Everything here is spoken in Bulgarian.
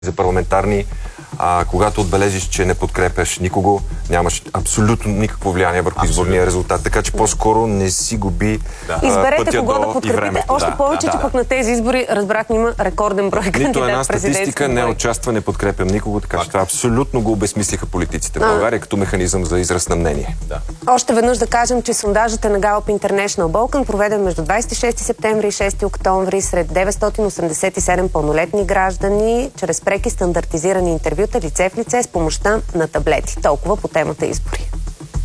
за парламентарни, когато отбележиш, че не подкрепяш никого, нямаш абсолютно никакво влияние върху изборния резултат. Така че по-скоро не си губи изберете пътя кого да до подкрепите. и времето. Още повече, че пък на тези избори, разбрах, има рекорден брой кандидат. Нито една статистика не участва, не подкрепям никого, така че това абсолютно го обезмислиха политиците в България като механизъм за израз на мнение. Още веднъж да кажем, че сондажът е на Gallup International Balkan, проведен между 26 септември и 6 октомври сред 987 пълнолетни граждани, чрез преки стандартизирани интервюта лице в лице с помощта на таблети. Толкова по темата избори.